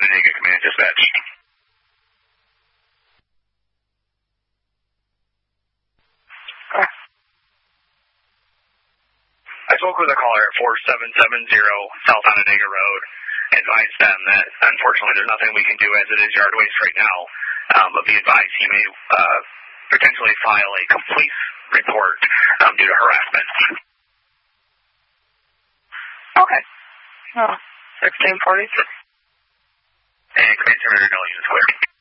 Onondaga Command Dispatch. I spoke with a caller at 4770 South Onondaga Road. Advised them that, unfortunately, there's nothing we can do as it is yard waste right now. But be advised he may potentially file a police report due to harassment. Okay. 1640. And Command Terminator, no, use clear.